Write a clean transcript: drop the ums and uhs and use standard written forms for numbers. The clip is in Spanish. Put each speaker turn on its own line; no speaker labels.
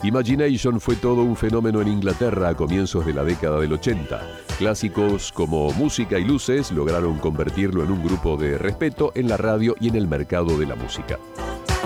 Imagination fue todo un fenómeno en Inglaterra a comienzos de la década del 80. Clásicos como Música y Luces lograron convertirlo en un grupo de respeto en la radio y en el mercado de la música.